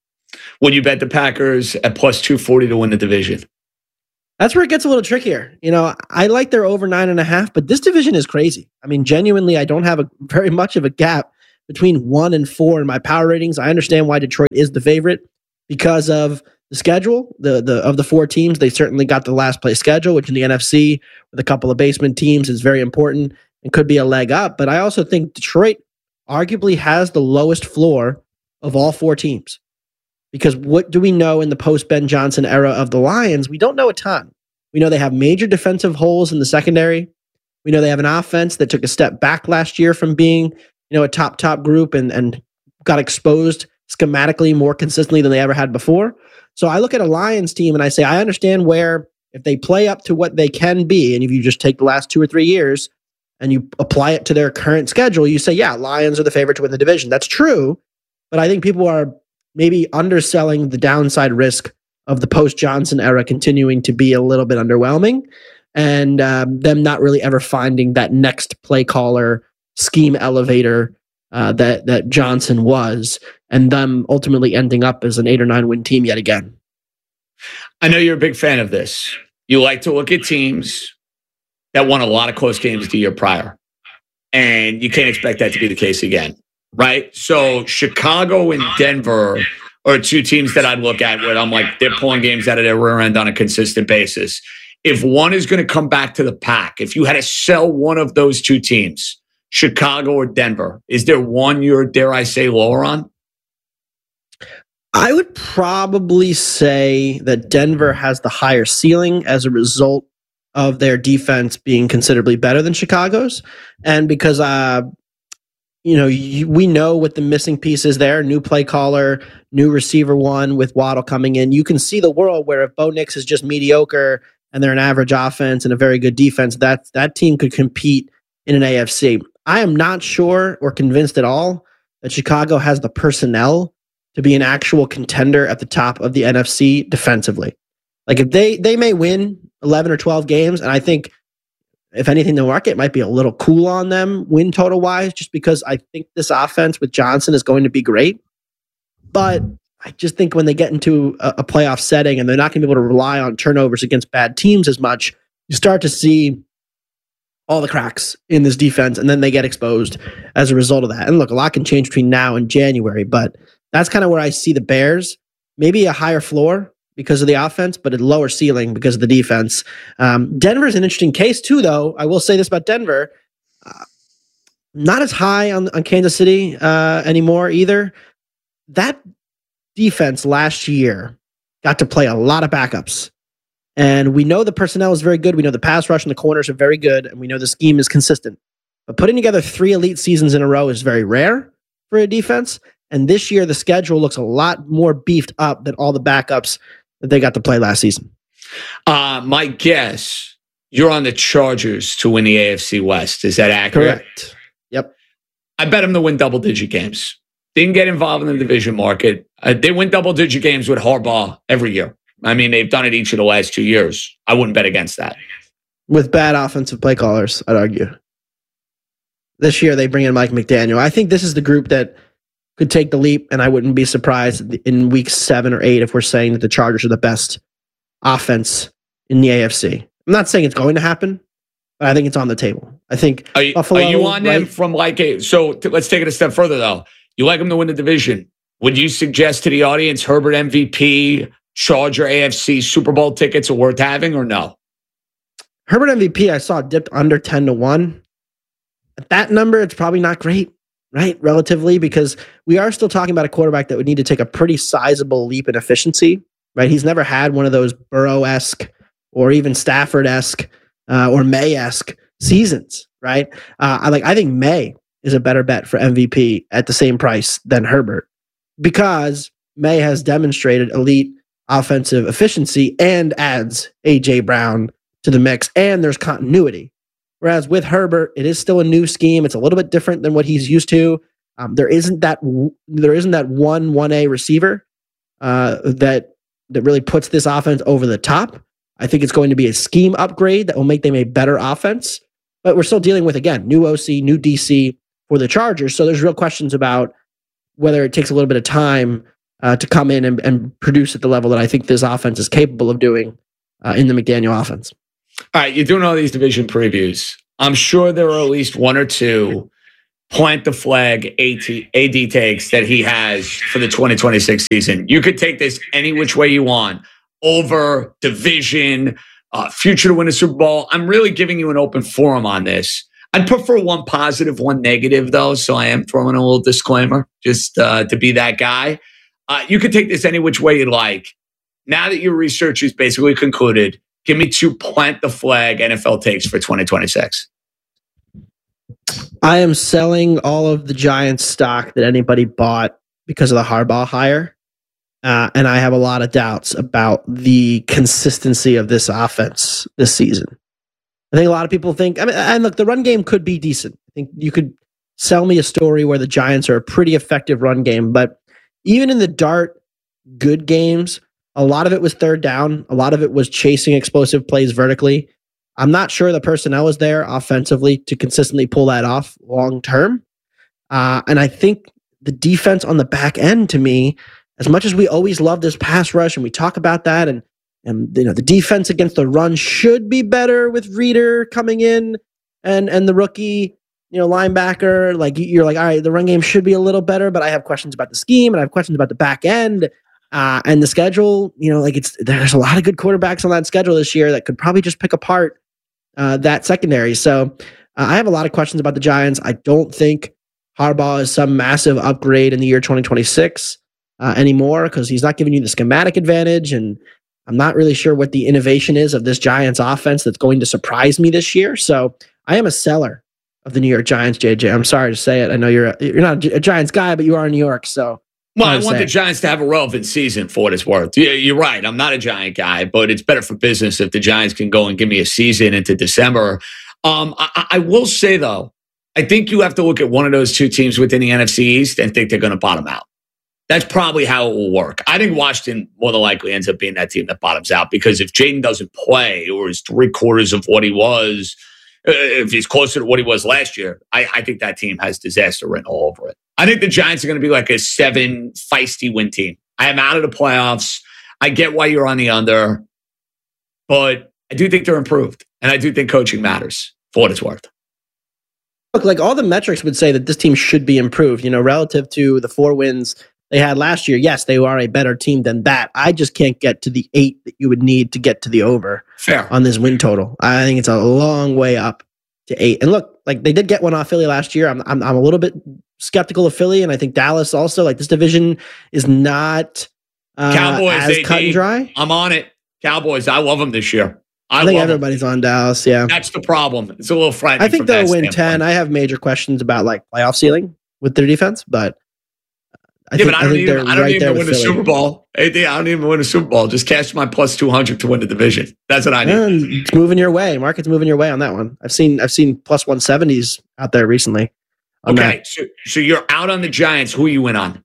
Would you bet the Packers at plus 240 to win the division? That's where it gets a little trickier. You know, I like their over 9.5, but this division is crazy. I mean, genuinely, I don't have very much of a gap between 1 and 4 in my power ratings. I understand why Detroit is the favorite because of the schedule. Of the 4 teams, they certainly got the last place schedule, which in the NFC with a couple of basement teams is very important and could be a leg up. But I also think Detroit arguably has the lowest floor of all 4 teams. Because what do we know in the post-Ben Johnson era of the Lions? We don't know a ton. We know they have major defensive holes in the secondary. We know they have an offense that took a step back last year from being, a top group and got exposed schematically more consistently than they ever had before. So I look at a Lions team and I say, I understand where if they play up to what they can be, and if you just take the last 2 or 3 years and you apply it to their current schedule, you say, yeah, Lions are the favorite to win the division. That's true. But I think people are maybe underselling the downside risk of the post-Johnson era continuing to be a little bit underwhelming and them not really ever finding that next play caller, scheme elevator that Johnson was, and them ultimately ending up as an 8 or 9 win team yet again. I know you're a big fan of this. You like to look at teams that won a lot of close games the year prior, and you can't expect that to be the case again. Right? So Chicago and Denver are 2 teams that I'd look at where I'm like, they're pulling games out of their rear end on a consistent basis. If one is going to come back to the pack, if you had to sell one of those 2 teams, Chicago or Denver, is there one you're, dare I say, lower on? I would probably say that Denver has the higher ceiling as a result of their defense being considerably better than Chicago's. And because we know what the missing piece is there. New play caller, new receiver one with Waddle coming in. You can see the world where if Bo Nix is just mediocre and they're an average offense and a very good defense, that team could compete in an AFC. I am not sure or convinced at all that Chicago has the personnel to be an actual contender at the top of the NFC defensively. Like if they may win 11 or 12 games, and I think if anything, the market might be a little cool on them win total wise, just because I think this offense with Johnson is going to be great. But I just think when they get into a playoff setting and they're not going to be able to rely on turnovers against bad teams as much, you start to see all the cracks in this defense, and then they get exposed as a result of that. And look, a lot can change between now and January, but that's kind of where I see the Bears. Maybe a higher floor because of the offense, but a lower ceiling because of the defense. Denver's an interesting case too, though. I will say this about Denver. Not as high on Kansas City anymore either. That defense last year got to play a lot of backups. And we know the personnel is very good. We know the pass rush and the corners are very good. And we know the scheme is consistent. But putting together 3 elite seasons in a row is very rare for a defense. And this year, the schedule looks a lot more beefed up than all the backups that they got to play last season. My guess, you're on the Chargers to win the AFC West. Is that accurate? Correct. Yep. I bet them to win double-digit games. Didn't get involved in the division market. They win double-digit games with Harbaugh every year. I mean, they've done it each of the last 2 years. I wouldn't bet against that. With bad offensive play callers, I'd argue. This year, they bring in Mike McDaniel. I think this is the group that could take the leap, and I wouldn't be surprised in week 7 or 8 if we're saying that the Chargers are the best offense in the AFC. I'm not saying it's going to happen, but I think it's on the table. I think Buffalo. Are you on them from like a? So let's take it a step further, though. You like them to win the division. Would you suggest to the audience Herbert MVP, Charger AFC Super Bowl tickets are worth having, or no? Herbert MVP, I saw dipped under 10-1. At that number, it's probably not great. Right, relatively, because we are still talking about a quarterback that would need to take a pretty sizable leap in efficiency. Right, he's never had one of those Burrow-esque or even Stafford-esque or May-esque seasons. Right, I think May is a better bet for MVP at the same price than Herbert, because May has demonstrated elite offensive efficiency and adds A.J. Brown to the mix, and there's continuity. Whereas with Herbert, it is still a new scheme. It's a little bit different than what he's used to. There isn't that 1A receiver that really puts this offense over the top. I think it's going to be a scheme upgrade that will make them a better offense. But we're still dealing with, again, new OC, new DC for the Chargers. So there's real questions about whether it takes a little bit of time to come in and produce at the level that I think this offense is capable of doing in the McDaniel offense. All right, you're doing all these division previews. I'm sure there are at least one or two plant the flag AD takes that he has for the 2026 season. You could take this any which way you want. Over, division, future to win a Super Bowl. I'm really giving you an open forum on this. I'd prefer one positive, one negative, though, so I am throwing a little disclaimer just to be that guy. You could take this any which way you like. Now that your research is basically concluded, give me two plant the flag NFL takes for 2026. I am selling all of the Giants stock that anybody bought because of the Harbaugh hire. And I have a lot of doubts about the consistency of this offense this season. I think a lot of people think, and look, the run game could be decent. I think you could sell me a story where the Giants are a pretty effective run game, but even in the Dart good games, a lot of it was third down. A lot of it was chasing explosive plays vertically. I'm not sure the personnel is there offensively to consistently pull that off long term. And I think the defense on the back end, to me, as much as we always love this pass rush and we talk about that, and the defense against the run should be better with Reader coming in and the rookie linebacker. Like you're like, all right, the run game should be a little better, but I have questions about the scheme and I have questions about the back end and the schedule. There's a lot of good quarterbacks on that schedule this year that could probably just pick apart that secondary. So I have a lot of questions about the Giants. I don't think Harbaugh is some massive upgrade in the year 2026. Anymore, because he's not giving you the schematic advantage, and I'm not really sure what the innovation is of this Giants offense that's going to surprise me this year. So I am a seller of the New York Giants, JJ. I'm sorry to say it. I know you're not a Giants guy, but you are in New York. So I want the Giants to have a relevant season for what it's worth. Yeah, you're right. I'm not a Giant guy, but it's better for business if the Giants can go and give me a season into December. I will say though, I think you have to look at one of those two teams within the NFC East and think they're going to bottom out. That's probably how it will work. I think Washington more than likely ends up being that team that bottoms out, because if Jaden doesn't play or is 3/4 of what he was, if he's closer to what he was last year, I think that team has disaster written all over it. I think the Giants are going to be like a 7 feisty win team. I am out of the playoffs. I get why you're on the under, but I do think they're improved, and I do think coaching matters for what it's worth. Look, like all the metrics would say that this team should be improved, relative to the 4 wins they had last year. Yes, they are a better team than that. I just can't get to the 8 that you would need to get to the over on this win total. I think it's a long way up to 8. And look, like they did get one off Philly last year. I'm a little bit skeptical of Philly, and I think Dallas also. Like this division is not Cowboys as cut and dry. I'm on it. Cowboys. I love them this year. I think everybody's on Dallas. Yeah, that's the problem. It's a little frightening. I think they'll win 10. I have major questions about like playoff ceiling with their defense, but. I don't even win a Super Bowl. I don't even win a Super Bowl. Just cash my plus 200 to win the division. That's what I need. It's moving your way. Market's moving your way on that one. I've seen plus 170s out there recently. Okay, so you're out on the Giants. Who are you in on?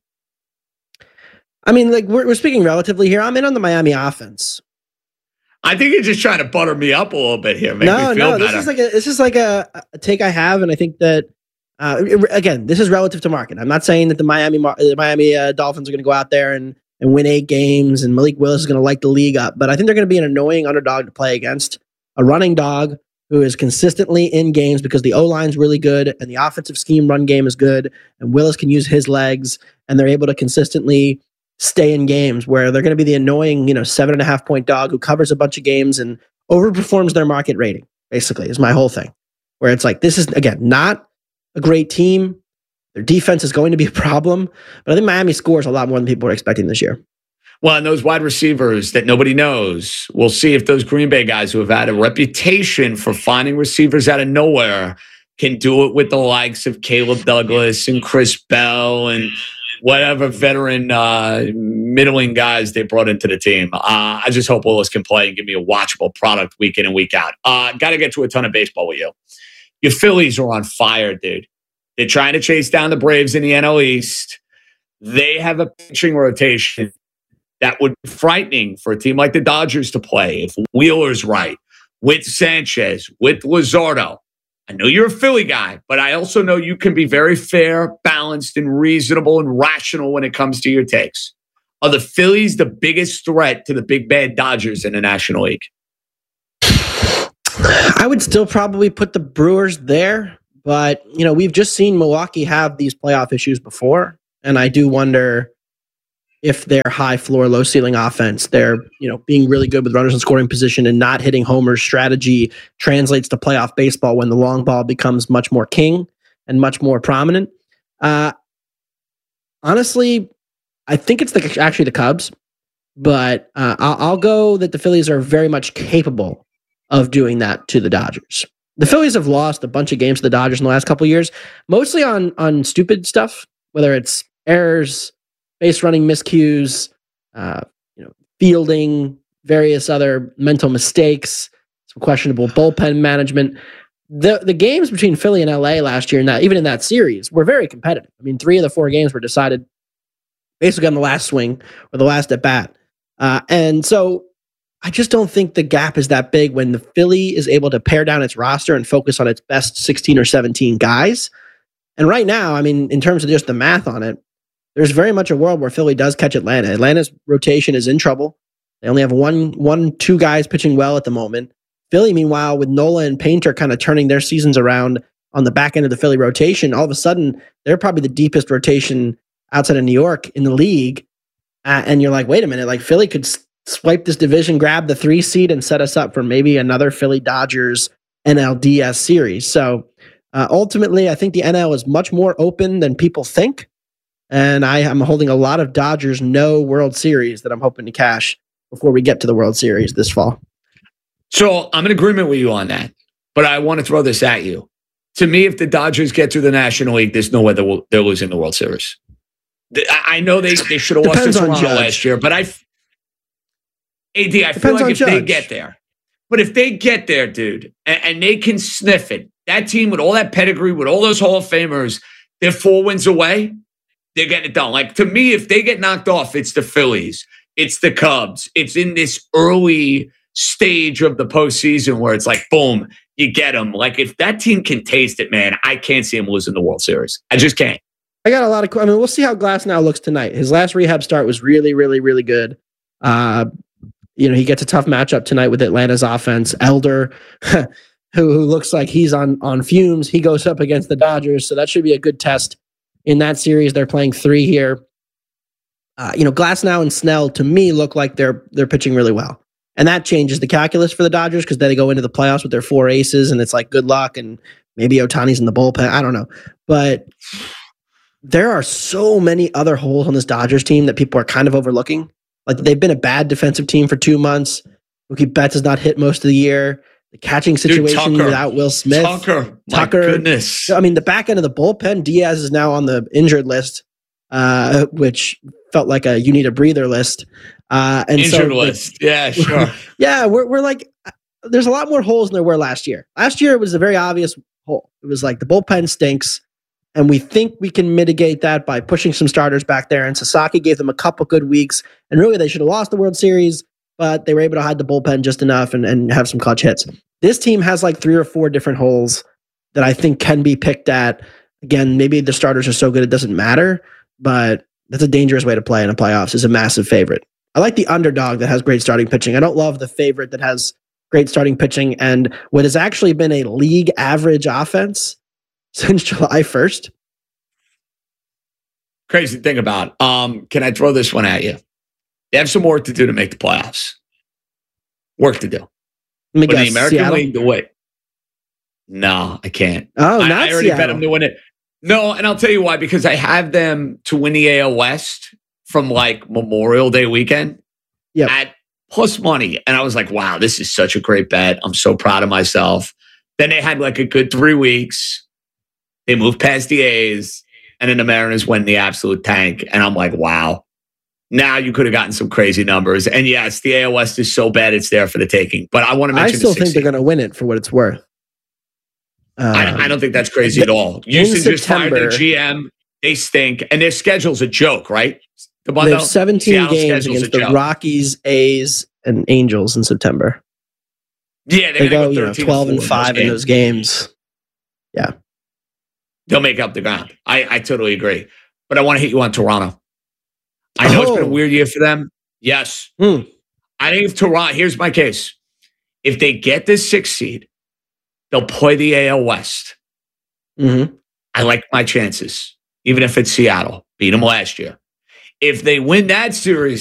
I mean, like we're speaking relatively here. I'm in on the Miami offense. I think you're just trying to butter me up a little bit here. Make me feel better. This is like a take I have, and I think that. Again, this is relative to market. I'm not saying that the Miami Dolphins are going to go out there and win 8 games and Malik Willis is going to light the league up, but I think they're going to be an annoying underdog to play against, a running dog who is consistently in games because the O-line's really good and the offensive scheme run game is good and Willis can use his legs and they're able to consistently stay in games where they're going to be the annoying 7.5 point dog who covers a bunch of games and overperforms their market rating, basically, is my whole thing. Where it's like, this is, again, not a great team. Their defense is going to be a problem, but I think Miami scores a lot more than people are expecting this year. Well, and those wide receivers that nobody knows, we'll see if those Green Bay guys who have had a reputation for finding receivers out of nowhere can do it with the likes of Caleb Douglas and Chris Bell and whatever veteran middling guys they brought into the team. I just hope Willis can play and give me a watchable product week in and week out. Got to get to a ton of baseball with you. Your Phillies are on fire, dude. They're trying to chase down the Braves in the NL East. They have a pitching rotation that would be frightening for a team like the Dodgers to play if Wheeler's right, with Sanchez, with Luzardo. I know you're a Philly guy, but I also know you can be very fair, balanced, and reasonable and rational when it comes to your takes. Are the Phillies the biggest threat to the big bad Dodgers in the National League? I would still probably put the Brewers there, but we've just seen Milwaukee have these playoff issues before, and I do wonder if their high floor, low ceiling offense, their being really good with runners in scoring position and not hitting homers strategy translates to playoff baseball when the long ball becomes much more king and much more prominent. Honestly, I think it's actually the Cubs, but I'll go that the Phillies are very much capable of doing that to the Dodgers. The Phillies have lost a bunch of games to the Dodgers in the last couple of years, mostly on stupid stuff, whether it's errors, base running miscues, fielding, various other mental mistakes, some questionable bullpen management. The games between Philly and LA last year, even in that series, were very competitive. I mean, 3 of the 4 games were decided basically on the last swing or the last at bat. And so I just don't think the gap is that big when the Philly is able to pare down its roster and focus on its best 16 or 17 guys. And right now, I mean, in terms of just the math on it, there's very much a world where Philly does catch Atlanta. Atlanta's rotation is in trouble. They only have two guys pitching well at the moment. Philly, meanwhile, with Nola and Painter kind of turning their seasons around on the back end of the Philly rotation, all of a sudden, they're probably the deepest rotation outside of New York in the league. And you're like, wait a minute, like Philly could swipe this division, grab the 3 seed, and set us up for maybe another Philly Dodgers NLDS series. So ultimately, I think the NL is much more open than people think. And I am holding a lot of Dodgers no World Series that I'm hoping to cash before we get to the World Series this fall. So I'm in agreement with you on that, but I want to throw this at you. To me, if the Dodgers get through the National League, there's no way they're losing the World Series. I know they should have lost to Toronto last year, but I feel like if they get there. But if they get there, dude, and they can sniff it, that team with all that pedigree, with all those Hall of Famers, they're 4 wins away. They're getting it done. Like, to me, if they get knocked off, it's the Phillies. It's the Cubs. It's in this early stage of the postseason where it's like, boom, you get them. Like, if that team can taste it, man, I can't see them losing the World Series. I just can't. I got a lot of... I mean, we'll see how Glasnow looks tonight. His last rehab start was really, really, really good. He gets a tough matchup tonight with Atlanta's offense. Elder, who looks like he's on fumes, he goes up against the Dodgers, so that should be a good test. In that series, they're playing 3 here. Glasnow and Snell, to me, look like they're pitching really well. And that changes the calculus for the Dodgers because then they go into the playoffs with their 4 aces, and it's like good luck, and maybe Ohtani's in the bullpen. I don't know. But there are so many other holes on this Dodgers team that people are kind of overlooking. Like, they've been a bad defensive team for 2 months. Mookie Betts has not hit most of the year. The catching situation without Will Smith. Tucker. My goodness. I mean, the back end of the bullpen, Diaz is now on the injured list, which felt like a you need a breather list. Injured list. Yeah, sure. Yeah, we're like, there's a lot more holes than there were last year. Last year, it was a very obvious hole. It was like the bullpen stinks, and we think we can mitigate that by pushing some starters back there. And Sasaki gave them a couple good weeks, and really they should have lost the World Series, but they were able to hide the bullpen just enough and have some clutch hits. This team has like 3 or 4 different holes that I think can be picked at. Again, maybe the starters are so good it doesn't matter, but that's a dangerous way to play in the playoffs. Is a massive favorite. I like the underdog that has great starting pitching. I don't love the favorite that has great starting pitching and what has actually been a league average offense since July 1st. Crazy thing about, can I throw this one at you? They have some work to do to make the playoffs. Work to do. Let me guess, the American Seattle? League, the way. No, I can't. Oh, not I already Seattle. bet them to win it. No, and I'll tell you why, because I have them to win the AL West from like Memorial Day weekend at plus money. And I was like, wow, this is such a great bet. I'm so proud of myself. Then they had like a good 3 weeks. They move past the A's, and then the Mariners went in the absolute tank. And I'm like, wow. Now you could have gotten some crazy numbers. And yes, the AL West is so bad it's there for the taking. But I want to mention I still think they're going to win it for what it's worth. I don't think that's crazy at all. Houston just fired their GM. They stink. And their schedule's a joke, right? They have 17 games against the Rockies, A's, and Angels in September. Yeah, they go 12-5 in those games. Yeah. They'll make up the ground. I totally agree. But I want to hit you on Toronto. I know it's been a weird year for them. Yes. I think if Toronto, here's my case. If they get this 6th seed, they'll play the AL West. I like my chances, even if it's Seattle. Beat them last year. If they win that series